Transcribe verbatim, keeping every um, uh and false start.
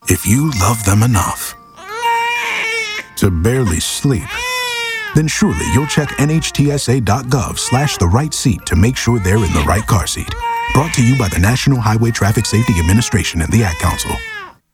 If you love them enough to barely sleep, then surely you'll check N H T S A dot gov slash the right seat to make sure they're in the right car seat. Brought to you by the National Highway Traffic Safety Administration and the Ad Council.